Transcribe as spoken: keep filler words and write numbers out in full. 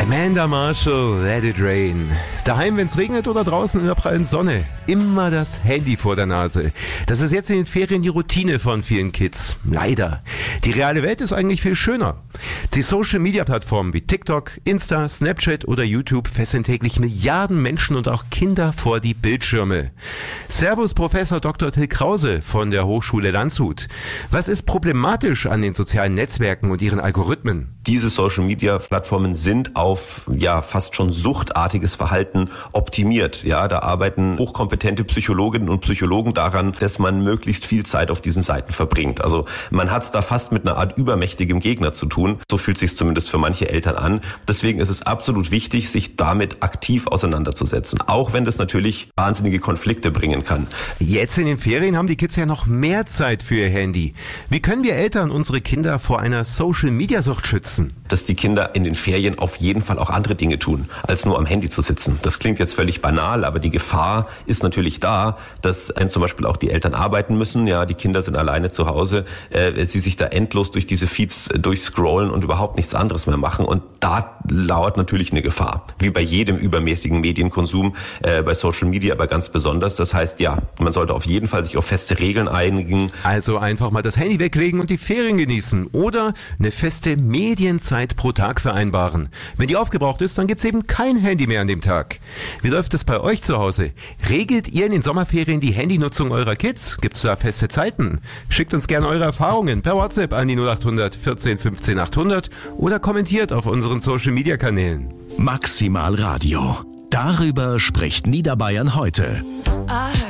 Amanda Marshall, Let It Rain. Daheim, wenn es regnet oder draußen in der prallen Sonne, immer das Handy vor der Nase. Das ist jetzt in den Ferien die Routine von vielen Kids. Leider. Die reale Welt ist eigentlich viel schöner. Die Social-Media-Plattformen wie TikTok, Insta, Snapchat oder YouTube fesseln täglich Milliarden Menschen und auch Kinder vor die Bildschirme. Servus Professor Doktor Till Krause von der Hochschule Landshut. Was ist problematisch an den sozialen Netzwerken und ihren Algorithmen? Diese Social-Media-Plattformen sind auf ja fast schon suchtartiges Verhalten optimiert. Ja, da arbeiten hochkompetente Psychologinnen und Psychologen daran, dass man möglichst viel Zeit auf diesen Seiten verbringt. Also man hat es da fast mit einer Art übermächtigem Gegner zu tun. So fühlt sich zumindest für manche Eltern an. Deswegen ist es absolut wichtig, sich damit aktiv auseinanderzusetzen. Auch wenn das natürlich wahnsinnige Konflikte bringen kann. Jetzt in den Ferien haben die Kids ja noch mehr Zeit für ihr Handy. Wie können wir Eltern unsere Kinder vor einer Social-Media-Sucht schützen? Dass die Kinder in den Ferien auf jeden Fall auch andere Dinge tun, als nur am Handy zu sitzen. Das klingt jetzt völlig banal, aber die Gefahr ist natürlich da, dass äh, zum Beispiel auch die Eltern arbeiten müssen. Ja, die Kinder sind alleine zu Hause, äh, sie sich da endlos durch diese Feeds äh, durchscrollen und überhaupt nichts anderes mehr machen. Und da lauert natürlich eine Gefahr, wie bei jedem übermäßigen Medienkonsum, äh, bei Social Media aber ganz besonders. Das heißt, ja, man sollte auf jeden Fall sich auf feste Regeln einigen. Also einfach mal das Handy weglegen und die Ferien genießen oder eine feste Medienzeit pro Tag vereinbaren. Wenn die aufgebraucht ist, dann gibt's eben kein Handy mehr an dem Tag. Wie läuft es bei euch zu Hause? Regelt ihr in den Sommerferien die Handynutzung eurer Kids? Gibt's da feste Zeiten? Schickt uns gerne eure Erfahrungen per WhatsApp an die null acht hundert vierzehn fünfzehn achthundert oder kommentiert auf unseren Social-Media-Kanälen. Maximal Radio. Darüber spricht Niederbayern heute.